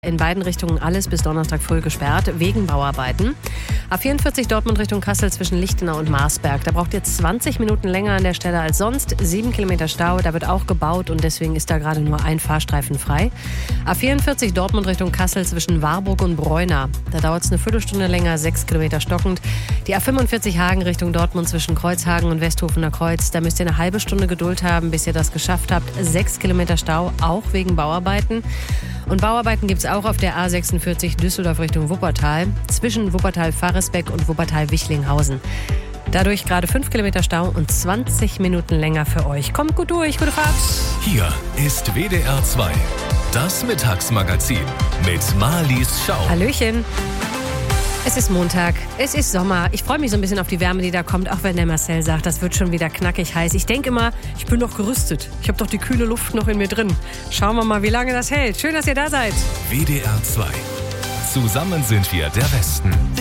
in beiden Richtungen alles bis Donnerstag früh gesperrt, wegen Bauarbeiten. A44 Dortmund Richtung Kassel zwischen Lichtenau und Marsberg. Da braucht ihr 20 Minuten länger an der Stelle als sonst. 7 Kilometer Stau, da wird auch gebaut und deswegen ist da gerade nur ein Fahrstreifen frei. A44 Dortmund Richtung Kassel zwischen Warburg und Breuna. Da dauert es eine Viertelstunde länger, 6 Kilometer stockend. Die A45 Hagen Richtung Dortmund zwischen Kreuzhagen und Westhofener Kreuz. Da müsst ihr eine halbe Stunde Geduld haben, bis ihr das geschafft habt. 6 Kilometer Stau, auch wegen Bauarbeiten. Und Bauarbeiten gibt es auch auf der A46 Düsseldorf Richtung Wuppertal, zwischen Wuppertal-Faresbeck und Wuppertal-Wichlinghausen. Dadurch gerade 5 Kilometer Stau und 20 Minuten länger für euch. Kommt gut durch, gute Fahrt. Hier ist WDR 2, das Mittagsmagazin mit Marlies Schau. Hallöchen. Es ist Montag, es ist Sommer. Ich freue mich so ein bisschen auf die Wärme, die da kommt, auch wenn der Marcel sagt, das wird schon wieder knackig heiß. Ich denke immer, ich bin doch gerüstet. Ich habe doch die kühle Luft noch in mir drin. Schauen wir mal, wie lange das hält. Schön, dass ihr da seid. WDR 2. Zusammen sind wir der Westen.